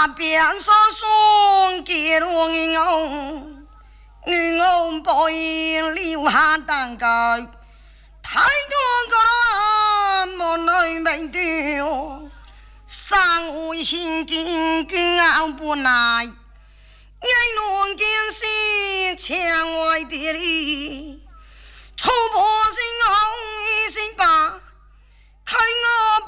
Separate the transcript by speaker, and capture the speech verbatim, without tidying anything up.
Speaker 1: 那边说送给了我，女我报应留下蛋糕，太多个莫能面对哦，上位心境更熬不来，爱弄件事墙外地里，初步心红一心把。